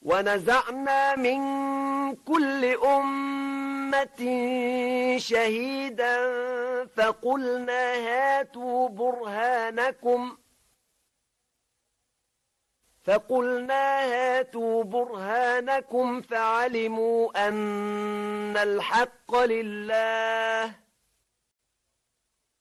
ونزعنا من كل أمة شهيدا فقلنا هاتوا برهانكم فعلموا أن الحق لله